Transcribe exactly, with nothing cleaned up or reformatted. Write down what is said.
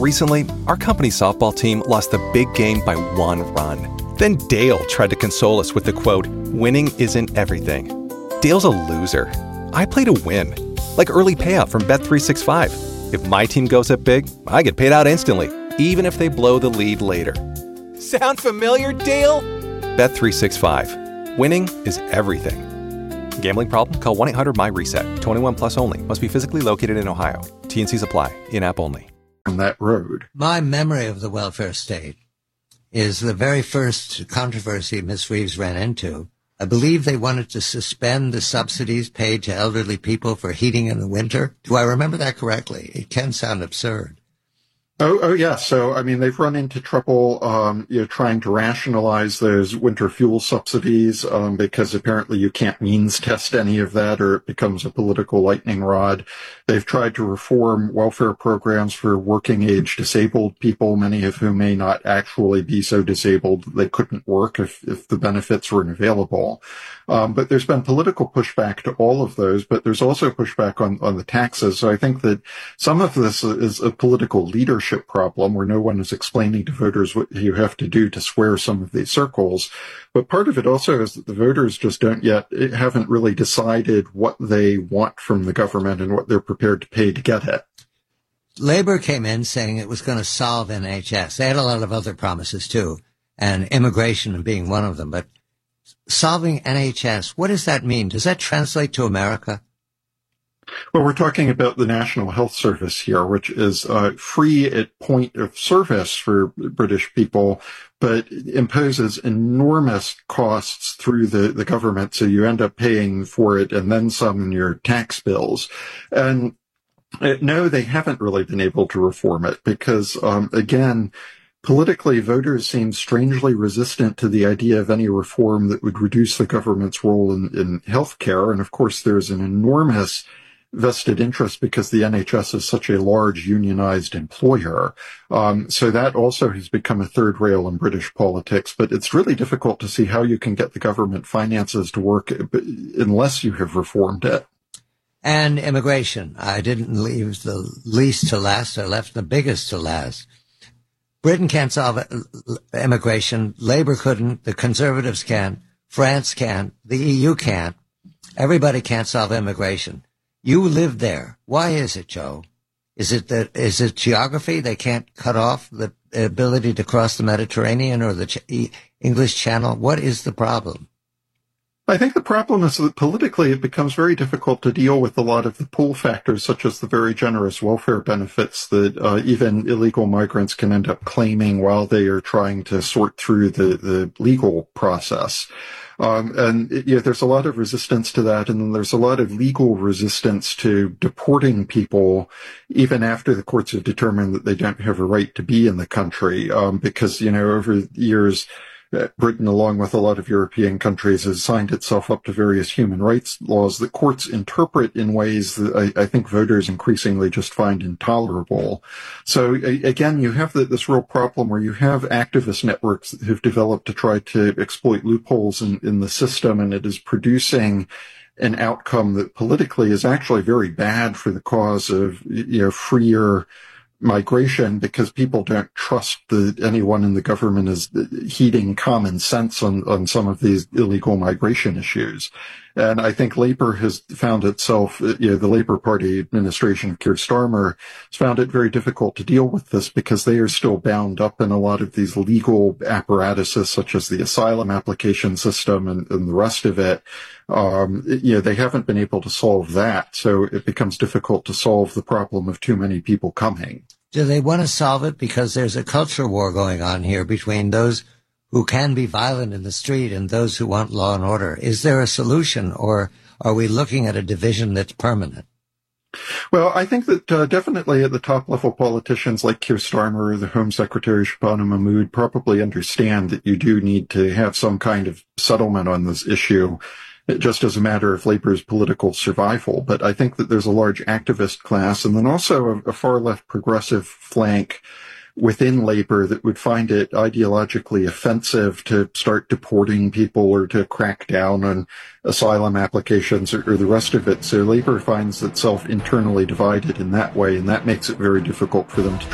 Recently, our company's softball team lost the big game by one run. Then Dale tried to console us with the quote, "Winning isn't everything." Dale's a loser. I play to win. Like early payout from Bet three sixty-five. If my team goes up big, I get paid out instantly, even if they blow the lead later. Sound familiar, Dale? Bet three sixty-five. Winning is everything. Gambling problem? Call one eight hundred M Y reset. twenty-one plus only. Must be physically located in Ohio. T N Cs apply. In-app only. On that road. My memory of the welfare state is the very first controversy Miss Reeves ran into. I believe they wanted to suspend the subsidies paid to elderly people for heating in the winter. Do I remember that correctly? It can sound absurd. Oh, oh, yeah. So, I mean, they've run into trouble, um, you know, trying to rationalize those winter fuel subsidies, um, because apparently you can't means test any of that or it becomes a political lightning rod. They've tried to reform welfare programs for working age disabled people, many of whom may not actually be so disabled that they couldn't work if, if the benefits weren't available. Um, but there's been political pushback to all of those, but there's also pushback on, on the taxes. So I think that some of this is a political leadership problem where no one is explaining to voters what you have to do to square some of these circles. But part of it also is that the voters just don't yet, haven't really decided what they want from the government and what they're prepared to pay to get it. Labor came in saying it was going to solve N H S. They had a lot of other promises too, and immigration being one of them. But solving N H S, what does that mean? Does that translate to America? Well, we're talking about the National Health Service here, which is uh, free at point of service for British people, but imposes enormous costs through the, the government. So you end up paying for it and then some in your tax bills. And uh, no, they haven't really been able to reform it because, um, again, politically, voters seem strangely resistant to the idea of any reform that would reduce the government's role in, in healthcare. And of course, there's an enormous vested interest because the N H S is such a large unionized employer. Um, so that also has become a third rail in British politics, but it's really difficult to see how you can get the government finances to work unless you have reformed it. And immigration. I didn't leave the least to last. I left the biggest to last. Britain can't solve immigration. Labour couldn't. The Conservatives can. France can. The E U can't. Everybody can't solve immigration. You live there. Why is it, Joe? Is it that, is it geography? They can't cut off the ability to cross the Mediterranean or the Ch- English Channel? What is the problem? I think the problem is that politically it becomes very difficult to deal with a lot of the pull factors, such as the very generous welfare benefits that uh, even illegal migrants can end up claiming while they are trying to sort through the, the legal process. Um, and it, you know, there's a lot of resistance to that, and then there's a lot of legal resistance to deporting people, even after the courts have determined that they don't have a right to be in the country, um, because, you know, over the years, Britain, along with a lot of European countries, has signed itself up to various human rights laws that courts interpret in ways that I, I think voters increasingly just find intolerable. So again, you have the, this real problem where you have activist networks that have developed to try to exploit loopholes in, in the system, and it is producing an outcome that politically is actually very bad for the cause of, you know, freer migration, because people don't trust that anyone in the government is heeding common sense on, on some of these illegal migration issues. And I think Labour has found itself, you know, the Labour Party administration of Keir Starmer has found it very difficult to deal with this because they are still bound up in a lot of these legal apparatuses, such as the asylum application system and, and the rest of it. Um, you know, they haven't been able to solve that. So it becomes difficult to solve the problem of too many people coming. Do they want to solve it because there's a culture war going on here between those who can be violent in the street and those who want law and order? Is there a solution, or are we looking at a division that's permanent? Well, I think that uh, definitely at the top level, politicians like Keir Starmer or the Home Secretary Shabana Mahmood probably understand that you do need to have some kind of settlement on this issue, just as a matter of Labour's political survival. But I think that there's a large activist class and then also a, a far left progressive flank within Labour that would find it ideologically offensive to start deporting people or to crack down on asylum applications or, or the rest of it. So Labour finds itself internally divided in that way, and that makes it very difficult for them to